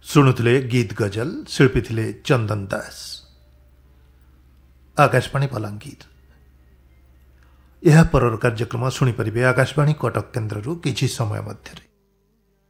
शुणुले गीत गजल शिल्पी थिले चंदन दास। आकाशवाणी बलांगीर यह परर कार्यक्रम शुणिपारे आकाशवाणी कटक केन्द्र किछि समय मध्यरे।